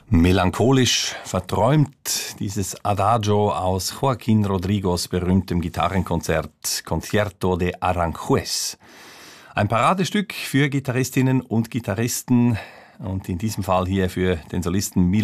Melancholisch verträumt dieses Adagio aus Joaquín Rodrigos berühmtem Gitarrenkonzert Concierto de Aranjuez. Ein Paradestück für Gitarristinnen und Gitarristen und in diesem Fall hier für den Solisten